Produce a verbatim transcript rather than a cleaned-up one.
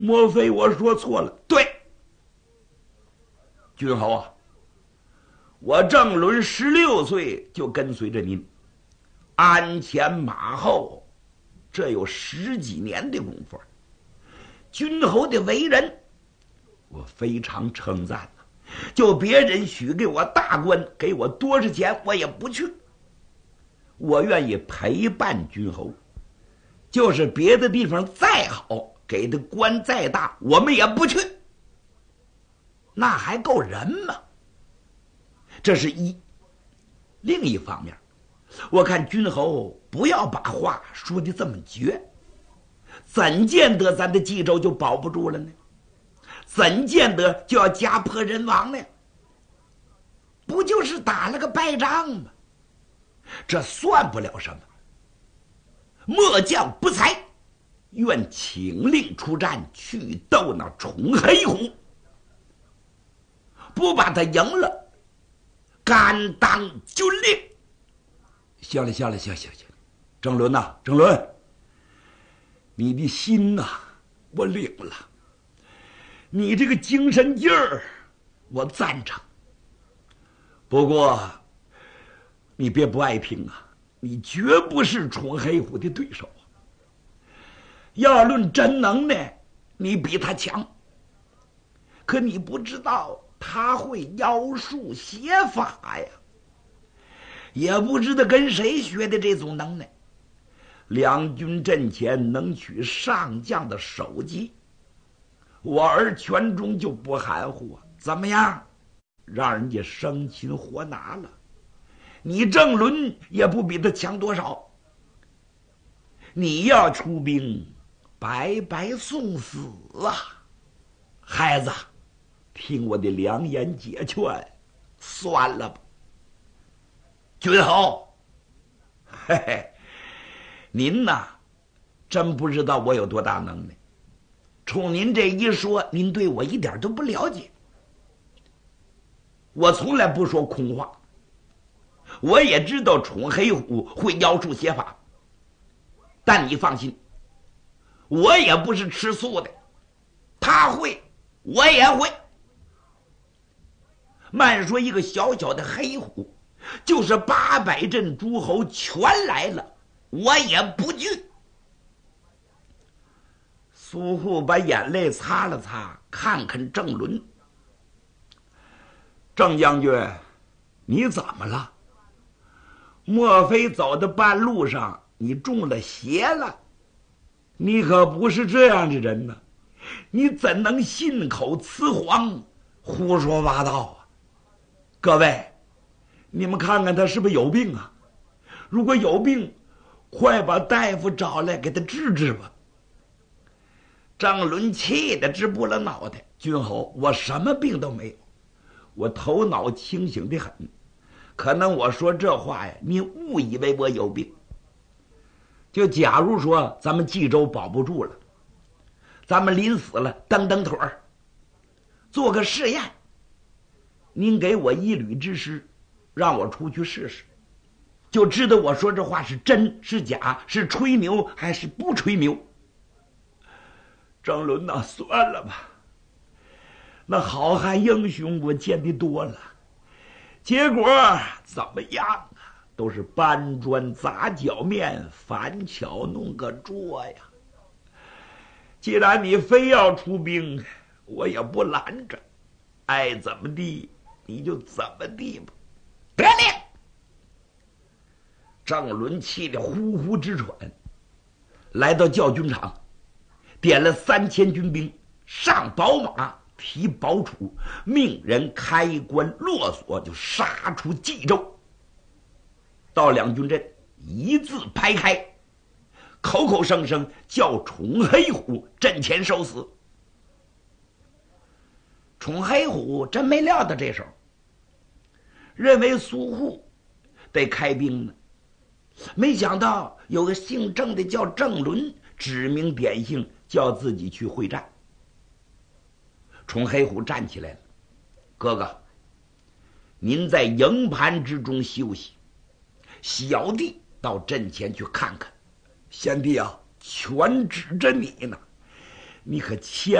莫非我说错了？对，君侯啊，我郑伦十六岁就跟随着您，鞍前马后，这有十几年的功夫。君侯的为人，我非常称赞了。就别人许给我大官，给我多少钱，我也不去。我愿意陪伴君侯，就是别的地方再好，给的官再大，我们也不去。那还够人吗？这是一。另一方面，我看君侯不要把话说的这么绝，怎见得咱的冀州就保不住了呢？怎见得就要家破人亡呢？不就是打了个败仗吗？这算不了什么。末将不才，愿请令出战，去斗那崇黑虎。不把他赢了，敢当军令。行了，行了，行行行，郑伦呐，郑伦，你的心呐，我领了。你这个精神劲儿，我赞成。不过，你别不爱拼啊！你绝不是崇黑虎的对手啊！要论真能耐，你比他强。可你不知道他会妖术邪法呀，也不知道跟谁学的这种能耐。两军阵前能取上将的首级。我儿全中就不含糊啊，怎么样？让人家生擒活拿了，你郑伦也不比他强多少。你要出兵，白白送死啊！孩子，听我的良言解劝，算了吧。君侯，嘿嘿，您呐，真不知道我有多大能耐。冲您这一说，您对我一点都不了解。我从来不说空话，我也知道崇黑虎会妖术邪法，但你放心，我也不是吃素的，他会，我也会。慢说一个小小的黑虎，就是八百镇诸侯全来了，我也不惧。苏护把眼泪擦了擦，看看郑伦。郑将军，你怎么了？莫非走到半路上你中了邪了？你可不是这样的人呢，你怎能信口雌黄，胡说八道啊？各位，你们看看他是不是有病啊？如果有病，快把大夫找来给他治治吧。郑伦气得直拨了脑袋。君侯，我什么病都没有，我头脑清醒的很。可能我说这话呀，你误以为我有病。就假如说咱们冀州保不住了，咱们临死了蹬蹬腿儿，做个试验，您给我一旅之师，让我出去试试，就知道我说这话是真是假，是吹牛还是不吹牛。郑伦呐，算了吧，那好汉英雄我见的多了，结果怎么样啊？都是搬砖砸脚面，反巧弄个拙呀。既然你非要出兵，我也不拦着，爱怎么地你就怎么地吧。得令！郑伦气得呼呼直喘，来到教军场，点了三千军兵，上宝马，提宝杵，命人开关落锁，就杀出冀州。到两军阵，一字排开，口口声声叫崇黑虎阵前受死。崇黑虎真没料到这手，认为苏护得开兵呢，没想到有个姓郑的叫郑伦，指名点姓叫自己去会战。崇黑虎站起来了，哥哥，您在营盘之中休息，小弟到阵前去看看。贤弟啊，全指着你呢， 你可千